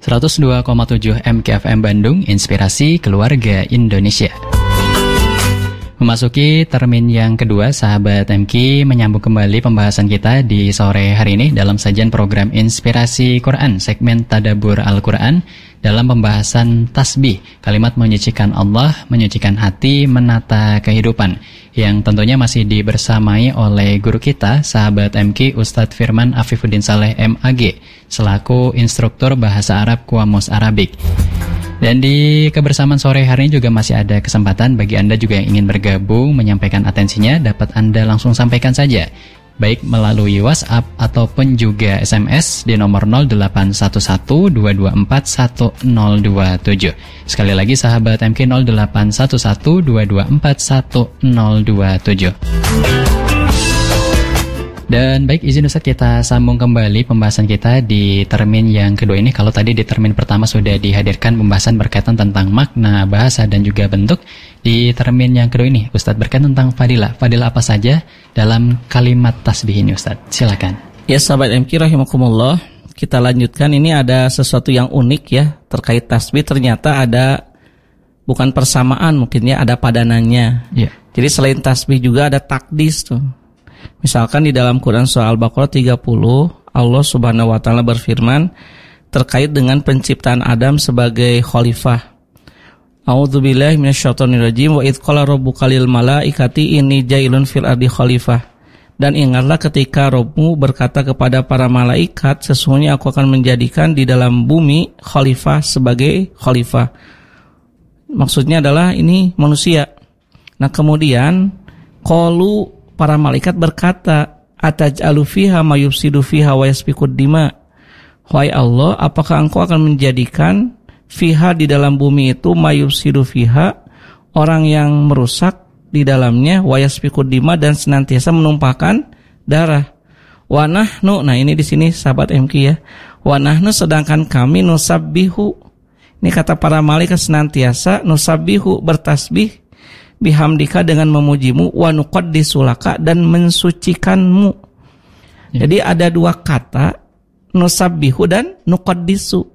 102,7 MKFM Bandung, Inspirasi Keluarga Indonesia. Memasuki termin yang kedua, sahabat MK, menyambung kembali pembahasan kita di sore hari ini dalam sajian program Inspirasi Quran, segmen Tadabbur Al-Quran, dalam pembahasan tasbih, kalimat menyucikan Allah, menyucikan hati, menata kehidupan, yang tentunya masih dibersamai oleh guru kita, sahabat MK, Ustadz Firman Afifuddin Saleh MAG, selaku instruktur bahasa Arab Qamus Arabic. Dan di kebersamaan sore hari ini juga masih ada kesempatan bagi Anda juga yang ingin bergabung, menyampaikan atensinya, dapat Anda langsung sampaikan saja, baik melalui WhatsApp ataupun juga SMS di nomor 0811-224-1027. Sekali lagi sahabat MK, 0811-224-1027. Dan baik, izin Ustaz kita sambung kembali pembahasan kita di termin yang kedua ini. Kalau tadi di termin pertama sudah dihadirkan pembahasan berkaitan tentang makna, bahasa, dan juga bentuk, di termin yang kedua ini Ustaz berkaitan tentang fadilah. Fadilah apa saja dalam kalimat tasbih ini Ustaz? Silakan. Ya sahabat MK rahimakumullah, kita lanjutkan. Ini ada sesuatu yang unik ya terkait tasbih. Ternyata ada, bukan persamaan mungkin ya, ada padanannya. Ya. Jadi selain tasbih juga ada takdis tuh. Misalkan di dalam Quran surah Al-Baqarah 30, Allah Subhanahu wa taala berfirman terkait dengan penciptaan Adam sebagai khalifah. A'udzubillahi minasyaitonirrajim, wa idz qala rabbuka lil malaikati inni jailun fil ardi khalifah. Dan ingatlah ketika Rabbmu berkata kepada para malaikat, sesungguhnya aku akan menjadikan di dalam bumi khalifah sebagai khalifah. Maksudnya adalah ini manusia. Nah kemudian qalu, para malaikat berkata, ataj'alu fiha ma yufsidu fiha wa yasfikud dima. Wahai Allah, apakah engkau akan menjadikan fiha di dalam bumi itu ma yufsidu fiha, orang yang merusak di dalamnya, wa yasfikud dima, dan senantiasa menumpahkan darah. Wa nahnu, nah ini di sini sahabat MK ya. Wa nahnu, sedangkan kami nusabbihu. Ini kata para malaikat senantiasa nusabbihu, bertasbih, bihamdika, dengan memujimu, wa nuqaddisu laka, dan mensucikanmu. Ya. Jadi ada dua kata, nusabbihu dan nuqaddisu.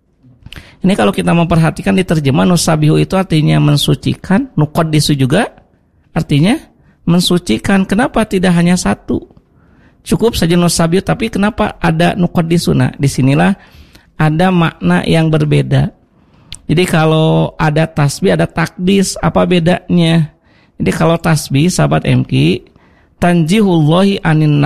Ini kalau kita memperhatikan di terjemah, nusabbihu itu artinya mensucikan, nuqaddisu juga artinya mensucikan. Kenapa tidak hanya satu? Cukup saja nusabbihu, tapi kenapa ada nuqaddisu? Nah, disinilah ada makna yang berbeda. Jadi kalau ada tasbih, ada takdis, apa bedanya? Jadi kalau tasbih, sahabat MK, tanjihullahi anin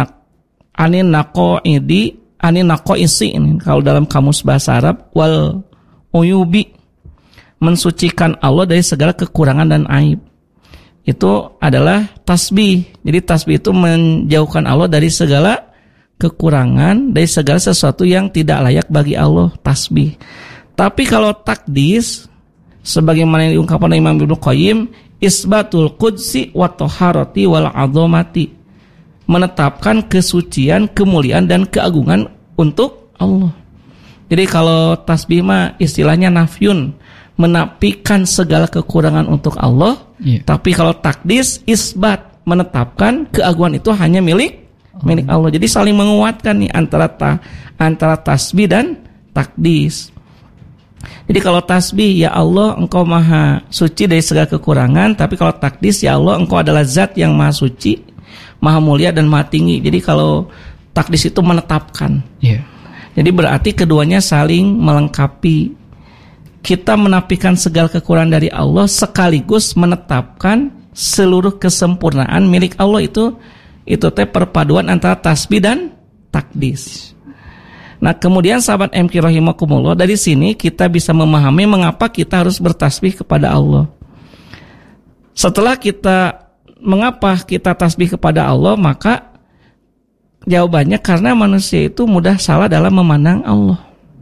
naqoisi, kalau dalam kamus bahasa Arab, wal uyubi, mensucikan Allah dari segala kekurangan dan aib. Itu adalah tasbih. Jadi tasbih itu menjauhkan Allah dari segala kekurangan, dari segala sesuatu yang tidak layak bagi Allah, tasbih. Tapi kalau takdis, sebagaimana yang diungkapkan oleh Imam Ibnu Qayyim, isbatul qudsi wa taharati wal azamati, menetapkan kesucian, kemuliaan, dan keagungan untuk Allah. Jadi kalau tasbih mah istilahnya nafyun, menafikan segala kekurangan untuk Allah. Tapi kalau takdis, isbat, menetapkan keagungan itu hanya milik Allah. Jadi saling menguatkan nih antara tasbih dan takdis. Jadi kalau tasbih, ya Allah engkau maha suci dari segala kekurangan. Tapi kalau takdis, ya Allah engkau adalah zat yang maha suci, maha mulia, dan maha tinggi. Jadi kalau takdis itu menetapkan. Jadi berarti keduanya saling melengkapi. Kita menafikan segala kekurangan dari Allah sekaligus menetapkan seluruh kesempurnaan milik Allah. Itu teh perpaduan antara tasbih dan takdis. Nah kemudian sahabat MK rahimakumullah, dari sini kita bisa memahami mengapa kita harus bertasbih kepada Allah. Setelah mengapa kita tasbih kepada Allah, maka jawabannya karena manusia itu mudah salah dalam memandang Allah.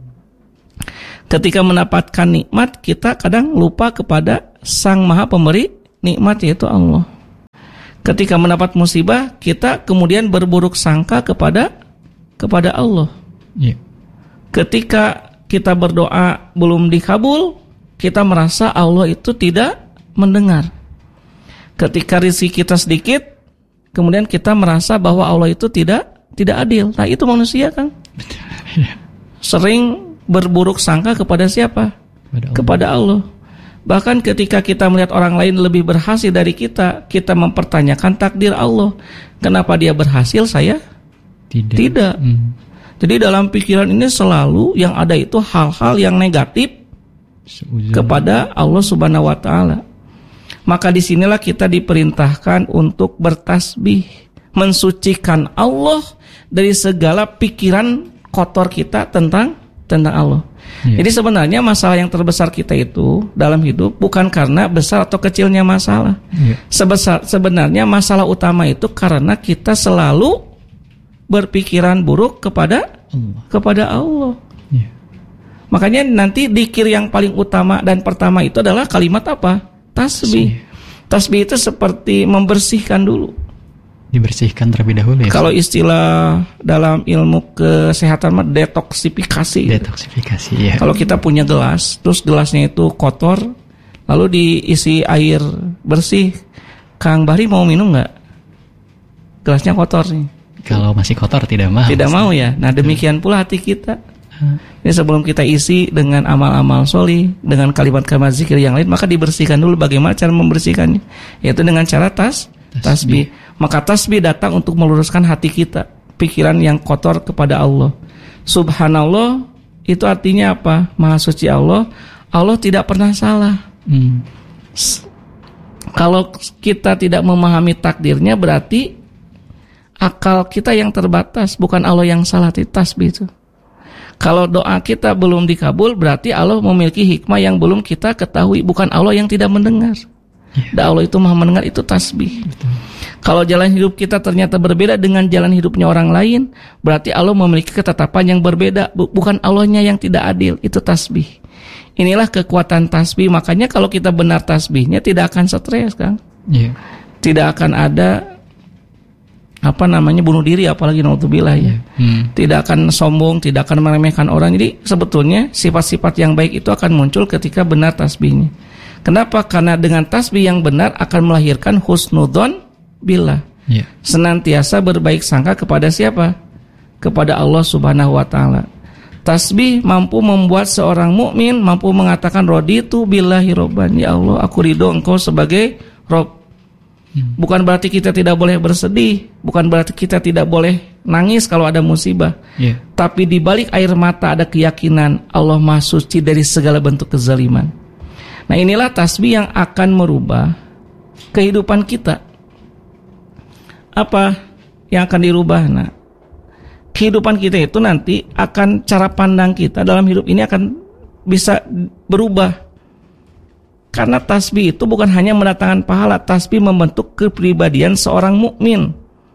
Ketika mendapatkan nikmat, kita kadang lupa kepada Sang Maha Pemberi nikmat, yaitu Allah. Ketika mendapat musibah, kita kemudian berburuk sangka kepada Allah. Ketika kita berdoa belum dikabul, kita merasa Allah itu tidak mendengar. Ketika rezeki kita sedikit, kemudian kita merasa bahwa Allah itu tidak adil. Nah itu manusia kan. Sering berburuk sangka kepada siapa? Kepada Allah. Bahkan ketika kita melihat orang lain lebih berhasil dari kita, kita mempertanyakan takdir Allah. Kenapa dia berhasil, saya tidak. Jadi dalam pikiran ini selalu yang ada itu hal-hal yang negatif kepada Allah Subhanahu wa taala. Maka disinilah kita diperintahkan untuk bertasbih, mensucikan Allah dari segala pikiran kotor kita tentang Allah. Jadi sebenarnya masalah yang terbesar kita itu dalam hidup bukan karena besar atau kecilnya masalah. Sebenarnya masalah utama itu karena kita selalu berpikiran buruk kepada Allah. Makanya nanti dzikir yang paling utama dan pertama itu adalah kalimat apa? Tasbih. Tasbih itu seperti membersihkan dulu. Dibersihkan terlebih dahulu ya. Kalau istilah dalam ilmu kesehatan mah detoksifikasi. Detoksifikasi ya. Kalau kita punya gelas, terus gelasnya itu kotor, lalu diisi air bersih, Kang Bahri mau minum nggak? Gelasnya kotor nih. Kalau masih kotor tidak mau. Tidak mau ya. Nah demikian pula hati kita. Ini sebelum kita isi dengan amal-amal sholih, dengan kalimat-kalimat zikir yang lain, maka dibersihkan dulu. Bagaimana cara membersihkannya? Yaitu dengan cara tasbih. Maka tasbih datang untuk meluruskan hati kita, pikiran yang kotor kepada Allah. Subhanallah itu artinya apa? Maha suci Allah. Allah tidak pernah salah. Kalau kita tidak memahami takdirnya, berarti akal kita yang terbatas, bukan Allah yang salah. Tasbih itu. Kalau doa kita belum dikabul, berarti Allah memiliki hikmah yang belum kita ketahui, bukan Allah yang tidak mendengar. Dan Allah itu maha mendengar, itu tasbih. Kalau jalan hidup kita ternyata berbeda dengan jalan hidupnya orang lain, berarti Allah memiliki ketetapan yang berbeda, bukan Allahnya yang tidak adil, itu tasbih. Inilah kekuatan tasbih. Makanya kalau kita benar tasbihnya tidak akan stres, Kang. Tidak akan ada bunuh diri, apalagi naudzubillah ya. Tidak akan sombong, tidak akan meremehkan orang. Jadi sebetulnya sifat-sifat yang baik itu akan muncul ketika benar tasbihnya. Kenapa? Karena dengan tasbih yang benar akan melahirkan husnudzon billah. Senantiasa berbaik sangka kepada siapa? Kepada Allah Subhanahu wa taala. Tasbih mampu membuat seorang mukmin mampu mengatakan raditu billahi robban. Ya Allah, aku ridho Engkau sebagai Rob. Bukan berarti kita tidak boleh bersedih, bukan berarti kita tidak boleh nangis kalau ada musibah. Tapi di balik air mata ada keyakinan Allah Maha Suci dari segala bentuk kezaliman. Nah, inilah tasbih yang akan merubah kehidupan kita. Apa yang akan dirubah? Nah, kehidupan kita itu nanti akan, cara pandang kita dalam hidup ini akan bisa berubah. Karena tasbih itu bukan hanya mendatangkan pahala, tasbih membentuk kepribadian seorang mukmin.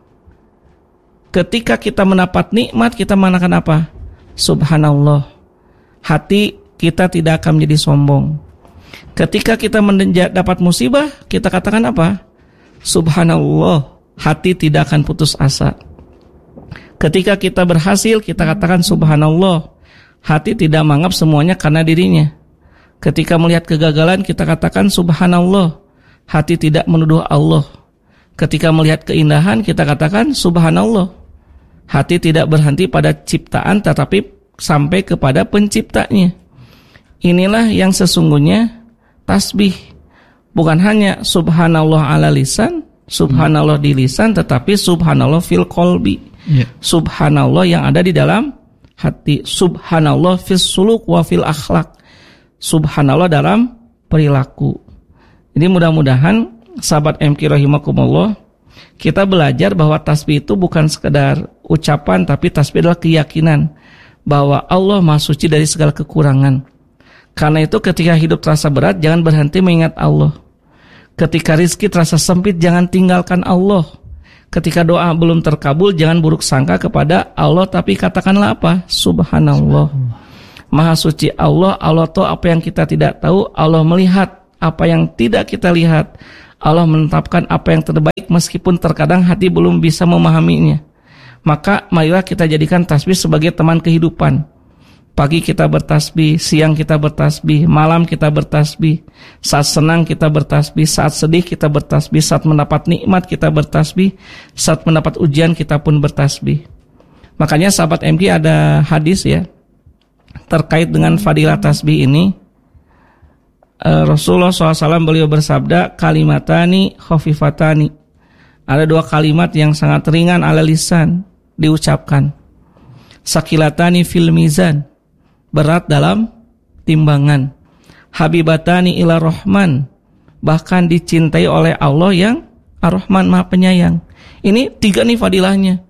Ketika kita mendapat nikmat, kita mengatakan apa? Subhanallah. Hati kita tidak akan menjadi sombong. Ketika kita mendapat musibah, kita katakan apa? Subhanallah. Hati tidak akan putus asa. Ketika kita berhasil, kita katakan subhanallah. Hati tidak menganggap semuanya karena dirinya. Ketika melihat kegagalan, kita katakan subhanallah. Hati tidak menuduh Allah. Ketika melihat keindahan, kita katakan subhanallah. Hati tidak berhenti pada ciptaan, tetapi sampai kepada penciptanya. Inilah yang sesungguhnya tasbih. Bukan hanya subhanallah ala lisan, subhanallah di lisan, tetapi subhanallah fil qalbi. Subhanallah yang ada di dalam hati. Subhanallah fis suluk wa fil akhlak. Subhanallah dalam perilaku. Jadi mudah-mudahan sahabat MK rahimakumullah, kita belajar bahwa tasbih itu bukan sekedar ucapan, tapi tasbih adalah keyakinan bahwa Allah Maha Suci dari segala kekurangan. Karena itu ketika hidup terasa berat, jangan berhenti mengingat Allah. Ketika rizki terasa sempit, jangan tinggalkan Allah. Ketika doa belum terkabul, jangan buruk sangka kepada Allah, tapi katakanlah apa? Subhanallah. Maha suci Allah. Allah tahu apa yang kita tidak tahu. Allah melihat apa yang tidak kita lihat. Allah menetapkan apa yang terbaik meskipun terkadang hati belum bisa memahaminya. Maka marilah kita jadikan tasbih sebagai teman kehidupan. Pagi kita bertasbih, siang kita bertasbih, malam kita bertasbih, saat senang kita bertasbih, saat sedih kita bertasbih, saat mendapat nikmat kita bertasbih, saat mendapat ujian kita pun bertasbih. Makanya sahabat MK ada hadis ya. terkait dengan fadilah tasbih ini, Rasulullah SAW beliau bersabda, kalimatani khafifatani. Ada 2 kalimat yang sangat ringan ala lisan diucapkan. Sakilatani fil mizan, berat dalam timbangan. Habibatani ila rahman, bahkan dicintai oleh Allah yang ar-Rahman Maha Penyayang. Ini 3 nih fadilahnya.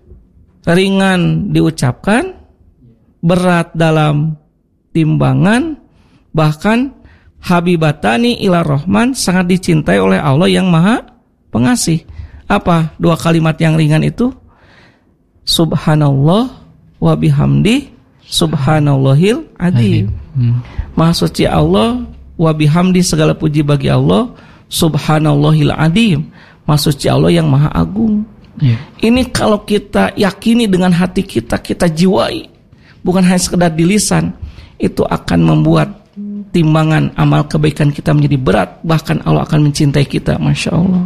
Ringan diucapkan, berat dalam timbangan, bahkan habibatani ila rahman, sangat dicintai oleh Allah yang Maha Pengasih. Apa 2 kalimat yang ringan itu? Subhanallah wa bihamdi subhanallahil adzim. Maha suci Allah, wa bihamdi, segala puji bagi Allah, subhanallahil adzim, Maha suci Allah yang Maha Agung. Ini kalau kita yakini dengan hati kita, kita jiwai, bukan hanya sekedar di lisan, itu akan membuat timbangan amal kebaikan kita menjadi berat. Bahkan Allah akan mencintai kita. Masya Allah.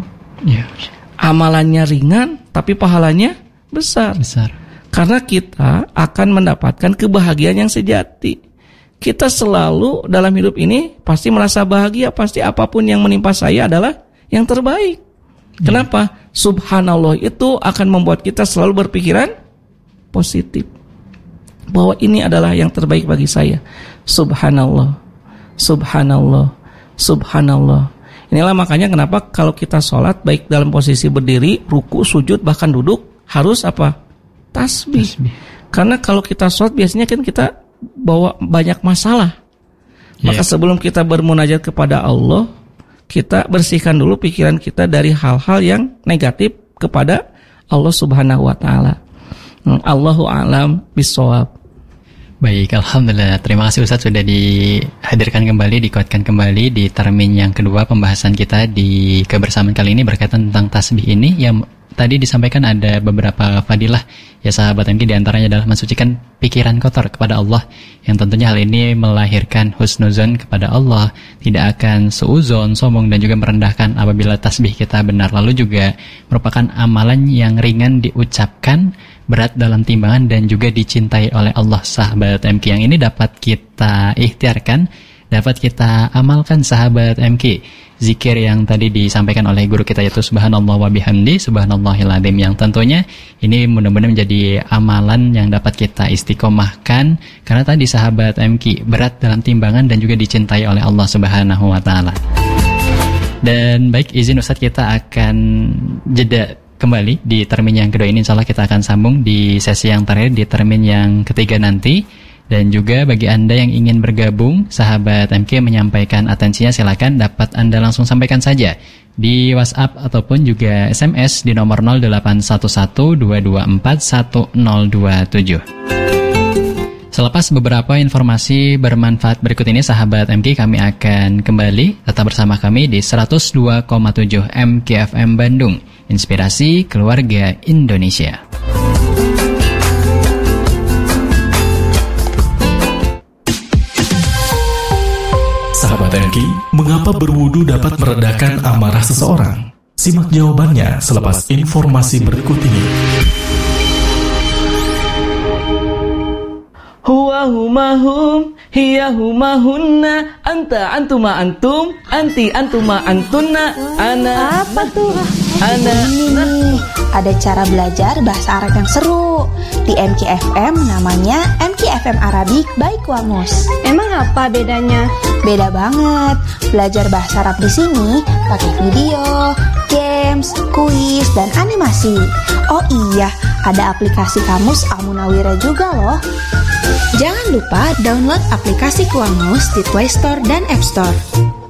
Amalannya ringan, tapi pahalanya besar. Karena kita akan mendapatkan kebahagiaan yang sejati. Kita selalu dalam hidup ini pasti merasa bahagia. Pasti apapun yang menimpa saya adalah yang terbaik. Kenapa? Subhanallah itu akan membuat kita selalu berpikiran positif, bahwa ini adalah yang terbaik bagi saya. Subhanallah, subhanallah, subhanallah. Inilah makanya kenapa kalau kita sholat, baik dalam posisi berdiri, ruku, sujud, bahkan duduk, harus apa? Tasbih. Karena kalau kita sholat biasanya kan kita bawa banyak masalah. Maka sebelum kita bermunajat kepada Allah, kita bersihkan dulu pikiran kita dari hal-hal yang negatif kepada Allah Subhanahu wa taala. Allahu a'lam bishawab. Baik, alhamdulillah. Terima kasih Ustaz sudah dihadirkan kembali, dikuatkan kembali di termin yang kedua pembahasan kita di kebersamaan kali ini berkaitan tentang tasbih ini yang tadi disampaikan ada beberapa fadilah ya sahabat MK, diantaranya adalah mensucikan pikiran kotor kepada Allah, yang tentunya hal ini melahirkan husnuzon kepada Allah, tidak akan suuzon, sombong, dan juga merendahkan apabila tasbih kita benar. Lalu juga merupakan amalan yang ringan diucapkan, berat dalam timbangan, dan juga dicintai oleh Allah. Sahabat MK, yang ini dapat kita ikhtiarkan, dapat kita amalkan sahabat MK. Zikir yang tadi disampaikan oleh guru kita yaitu subhanallah wa bihamdi subhanallahil adzim, yang tentunya ini mudah-mudahan menjadi amalan yang dapat kita istiqomahkan, karena tadi sahabat MK berat dalam timbangan dan juga dicintai oleh Allah Subhanahu wa taala. Dan baik, izin Ustaz, kita akan jeda kembali di termin yang kedua ini. Insyaallah kita akan sambung di sesi yang terakhir, di termin yang ketiga nanti. Dan juga bagi Anda yang ingin bergabung, sahabat MK menyampaikan atensinya, silakan dapat Anda langsung sampaikan saja di WhatsApp ataupun juga SMS di nomor 0811-224-1027. Selepas beberapa informasi bermanfaat berikut ini, sahabat MK, kami akan kembali tetap bersama kami di 102,7 MK FM Bandung, Inspirasi Keluarga Indonesia. Sahabat MK, mengapa berwudu dapat meredakan amarah seseorang? Simak jawabannya selepas informasi berikut ini. Huwa huma hum, hiya huma hunna, anta antuma antum, anti antuma antunna, ana. Apa tuh? Ana. Ini ada cara belajar bahasa Arab yang seru di MKFM, namanya MKFM Arabic by Kuamus. Emang apa bedanya? Beda banget. Belajar bahasa Arab di sini pakai video, games, kuis, dan animasi. Oh iya, ada aplikasi Kamus Al-Munawirah juga loh. Jangan lupa download aplikasi Kuamus di Play Store dan App Store.